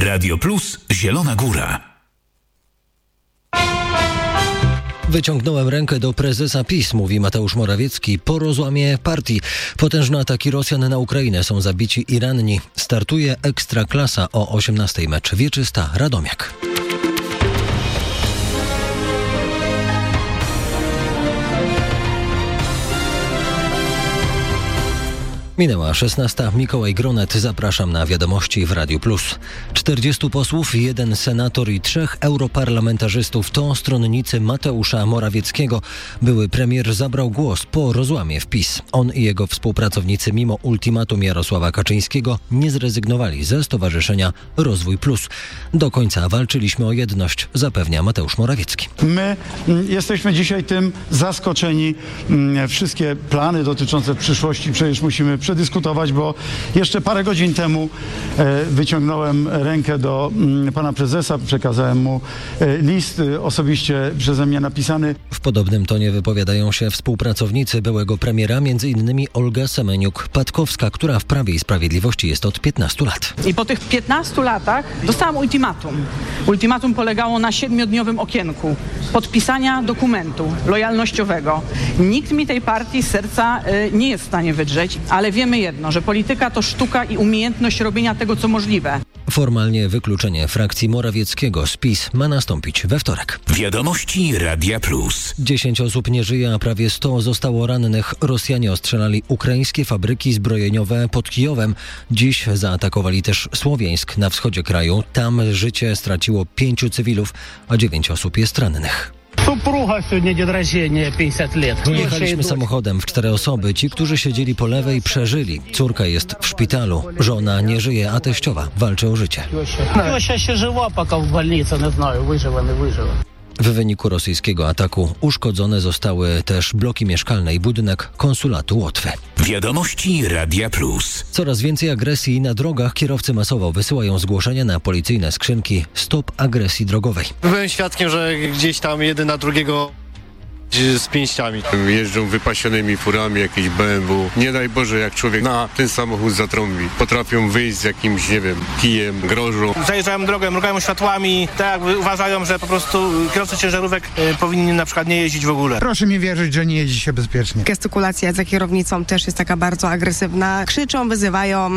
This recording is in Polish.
Radio Plus Zielona Góra. Wyciągnąłem rękę do prezesa PiS, mówi Mateusz Morawiecki, po rozłamie partii. Potężne ataki Rosjan na Ukrainę, są zabici i ranni. Startuje Ekstraklasa o 18:00, mecz Wieczysta Radomiak. Minęła 16:00. Mikołaj Gronet. Zapraszam na wiadomości w Radiu Plus. 40 posłów, 1 senator i 3 europarlamentarzystów to stronnicy Mateusza Morawieckiego. Były premier zabrał głos po rozłamie w PiS. On i jego współpracownicy mimo ultimatum Jarosława Kaczyńskiego nie zrezygnowali ze Stowarzyszenia Rozwój Plus. Do końca walczyliśmy o jedność, zapewnia Mateusz Morawiecki. My jesteśmy dzisiaj tym zaskoczeni. Wszystkie plany dotyczące przyszłości przecież musimy przedyskutować, bo jeszcze parę godzin temu wyciągnąłem rękę do pana prezesa, przekazałem mu list osobiście przeze mnie napisany. W podobnym tonie wypowiadają się współpracownicy byłego premiera, m.in. Olga Semeniuk-Patkowska, która w Prawie i Sprawiedliwości jest od 15 lat. I po tych 15 latach dostałam ultimatum. Ultimatum polegało na 7-dniowym okienku podpisania dokumentu lojalnościowego. Nikt mi tej partii z serca nie jest w stanie wydrzeć, ale wiemy jedno, że polityka to sztuka i umiejętność robienia tego, co możliwe. Formalnie wykluczenie frakcji Morawieckiego z PiS ma nastąpić we wtorek. Wiadomości Radia Plus. 10 osób nie żyje, a prawie 100 zostało rannych. Rosjanie ostrzelali ukraińskie fabryki zbrojeniowe pod Kijowem. Dziś zaatakowali też Słowiańsk na wschodzie kraju. Tam życie straciło 5 cywilów, a 9 osób jest rannych. Supruga сегодня день рождения, 50 лет. Jechaliśmy samochodem w 4 osoby. Ci, którzy siedzieli po lewej, przeżyli. Córka jest w szpitalu. Żona nie żyje, a teściowa walczy o życie. Теща ще жива, поки в больниці, не знаю, виживе, не виживе. W wyniku rosyjskiego ataku uszkodzone zostały też bloki mieszkalne i budynek konsulatu Łotwy. Wiadomości Radia Plus. Coraz więcej agresji na drogach. Kierowcy masowo wysyłają zgłoszenia na policyjne skrzynki Stop Agresji Drogowej. Byłem świadkiem, że gdzieś tam jeden na drugiego z pięściami. Jeżdżą wypasionymi furami, jakieś BMW. Nie daj Boże, jak człowiek na ten samochód zatrąbi. Potrafią wyjść z jakimś, nie wiem, kijem, grożą. Zajeżdżają drogę, mrugają światłami, tak uważają, że po prostu kierowcy ciężarówek powinni na przykład nie jeździć w ogóle. Proszę mi wierzyć, że nie jeździ się bezpiecznie. Gestykulacja za kierownicą też jest taka bardzo agresywna. Krzyczą, wyzywają.